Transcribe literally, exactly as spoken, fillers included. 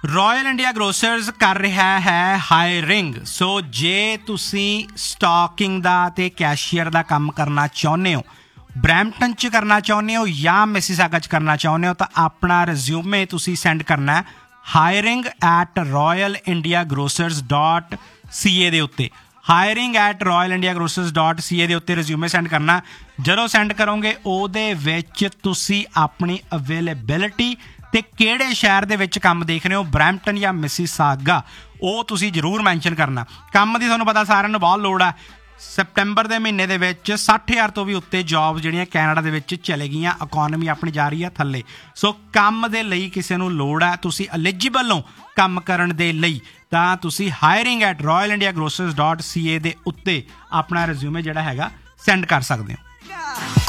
Royal India ਗਰੋਸਰਸ ਕਰ ਰਿਹਾ ਹੈ ਹਾਇਰਿੰਗ। ਸੋ ਜੇ ਤੁਸੀਂ ਸਟਾਕਿੰਗ ਦਾ ਅਤੇ ਕੈਸ਼ੀਅਰ ਦਾ ਕੰਮ ਕਰਨਾ ਚਾਹੁੰਦੇ ਹੋ, ਬਰੈਂਪਟਨ 'ਚ ਕਰਨਾ ਚਾਹੁੰਦੇ ਹੋ ਜਾਂ ਮਿਸੀਸਾਗਾ 'ਚ ਕਰਨਾ ਚਾਹੁੰਦੇ ਹੋ, ਤਾਂ ਆਪਣਾ ਰਿਜ਼ਿਊਮੇ ਤੁਸੀਂ ਸੈਂਡ ਕਰਨਾ hiring at royal India ਗਰੋਸਰਸ dot ਸੀ ਏ ਦੇ ਉੱਤੇ। Hiring at royal India ਗਰੋਸਰਸ dot ਸੀ ਏ ਦੇ ਉੱਤੇ ਰਿਜ਼ਿਊਮੇ ਸੈਂਡ ਕਰਨਾ। ਜਦੋਂ ਸੈਂਡ ਕਰੋਗੇ ਉਹਦੇ ਵਿੱਚ ਤੁਸੀਂ ਆਪਣੀ ਅਵੇਲੇਬਿਲਿਟੀ ਅਤੇ ਕਿਹੜੇ ਸ਼ਹਿਰ ਦੇ ਵਿੱਚ ਕੰਮ ਦੇਖ ਰਹੇ ਹੋ, ਬਰੈਂਪਟਨ ਜਾਂ ਮਿਸੀਸਾਗਾ, ਉਹ ਤੁਸੀਂ ਜ਼ਰੂਰ ਮੈਨਸ਼ਨ ਕਰਨਾ। ਕੰਮ ਦੀ ਤੁਹਾਨੂੰ ਪਤਾ ਸਾਰਿਆਂ ਨੂੰ ਬਹੁਤ ਲੋੜ ਹੈ। ਸੈਪਟੈਂਬਰ ਦੇ ਮਹੀਨੇ ਦੇ ਵਿੱਚ ਸੱਠ ਹਜ਼ਾਰ ਤੋਂ ਵੀ ਉੱਤੇ ਜੋਬ ਜਿਹੜੀਆਂ ਕੈਨੇਡਾ ਦੇ ਵਿੱਚ ਚਲੇ ਗਈਆਂ, ਇਕੋਨਮੀ ਆਪਣੀ ਜਾ ਰਹੀ ਹੈ ਥੱਲੇ। ਸੋ ਕੰਮ ਦੇ ਲਈ ਕਿਸੇ ਨੂੰ ਲੋੜ ਹੈ, ਤੁਸੀਂ ਐਲੀਜੀਬਲ ਹੋ ਕੰਮ ਕਰਨ ਦੇ ਲਈ, ਤਾਂ ਤੁਸੀਂ hiring at royal India ਗਰੋਸਰਸ dot ਸੀ ਏ ਦੇ ਉੱਤੇ ਆਪਣਾ ਰਿਜ਼ਿਊਮੇ ਜਿਹੜਾ ਹੈਗਾ ਸੈਂਡ ਕਰ ਸਕਦੇ ਹੋ।